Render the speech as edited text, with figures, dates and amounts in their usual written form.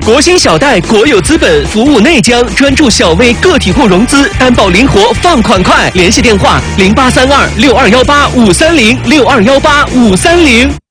国兴小贷国有资本服务内江，专注小微个体户融资，担保灵活，放款快。联系电话：08326218-530，6218-530。